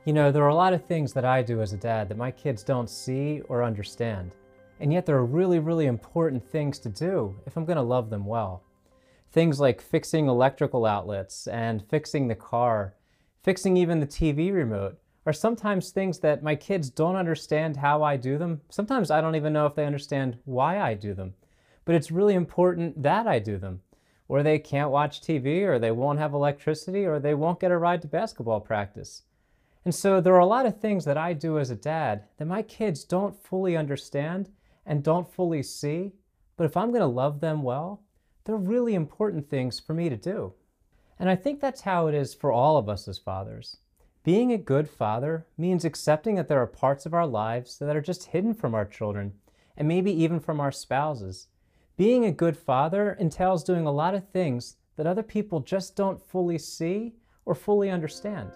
You know, there are a lot of things that I do as a dad that my kids don't see or understand. And yet there are really, really important things to do if I'm going to love them well. Things like fixing electrical outlets and fixing the car, fixing even the TV remote, are sometimes things that my kids don't understand how I do them. Sometimes I don't even know if they understand why I do them. But it's really important that I do them. Or they can't watch TV, or they won't have electricity, or they won't get a ride to basketball practice. And so there are a lot of things that I do as a dad that my kids don't fully understand and don't fully see, but if I'm going to love them well, they're really important things for me to do. And I think that's how it is for all of us as fathers. Being a good father means accepting that there are parts of our lives that are just hidden from our children, and maybe even from our spouses. Being a good father entails doing a lot of things that other people just don't fully see or fully understand.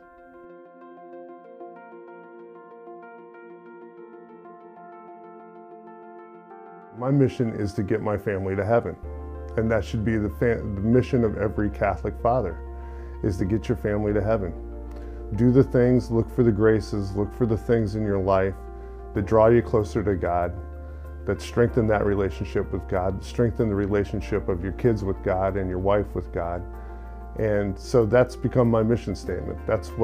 My mission is to get my family to heaven, and that should be the mission of every Catholic father, is to get your family to heaven. Do the things, look for the graces, look for the things in your life that draw you closer to God, that strengthen that relationship with God, strengthen the relationship of your kids with God and your wife with God. And so that's become my mission statement. That's